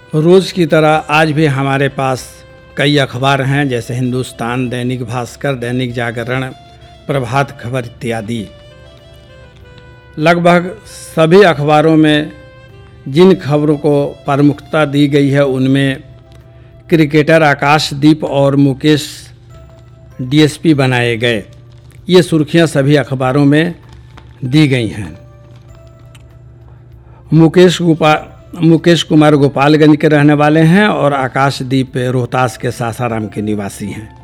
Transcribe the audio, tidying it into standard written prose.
रोज़ की तरह आज भी हमारे पास कई अखबार हैं, जैसे हिंदुस्तान, दैनिक भास्कर, दैनिक जागरण, प्रभात खबर इत्यादि। लगभग सभी अखबारों में जिन खबरों को प्रमुखता दी गई है उनमें क्रिकेटर आकाशदीप और मुकेश डीएसपी बनाए गए, ये सुर्खियां सभी अखबारों में दी गई हैं। मुकेश कुमार गोपालगंज के रहने वाले हैं और आकाशदीप रोहतास के सासाराम के निवासी हैं।